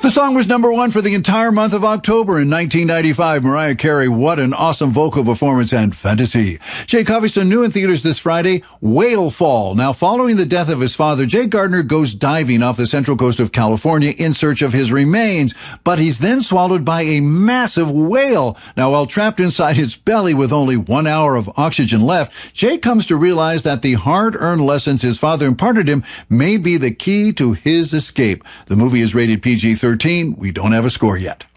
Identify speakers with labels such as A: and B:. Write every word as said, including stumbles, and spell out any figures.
A: The song was number one for the entire month of October in nineteen ninety-five. Mariah Carey, what an awesome vocal performance and fantasy. Jay Covington, new in theaters this Friday, Whale Fall. Now, following the death of his father, Jay Gardner goes diving off the central coast of California in search of his remains, but he's then swallowed by a massive whale. Now, while trapped inside its belly with only one hour of oxygen left, Jay comes to realize that the hard-earned lessons his father imparted him may be the key to his escape. The movie is rated P G thirteen. We don't have a score yet.